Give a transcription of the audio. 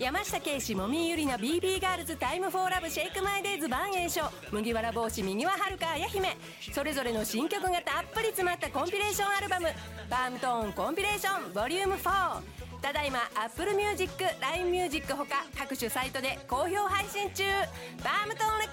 山下圭史、もみゆりな BB ガールズ、タイムフォーラブ、シェイクマイデイズ、バンエイショ、麦わら帽子、右ははるか、あや姫、それぞれの新曲がたっぷり詰まったコンピレーションアルバム、バームトーンコンピレーションボリューム4、ただいま Apple Music、LINE Music ほか各種サイトで好評配信中。バームトーンレコ